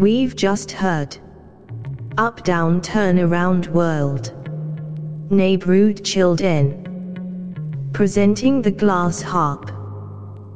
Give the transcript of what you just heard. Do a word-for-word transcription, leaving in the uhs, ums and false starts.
We've just heard Up Down Turn Around World, Neighborhood Children, presenting the glass harp.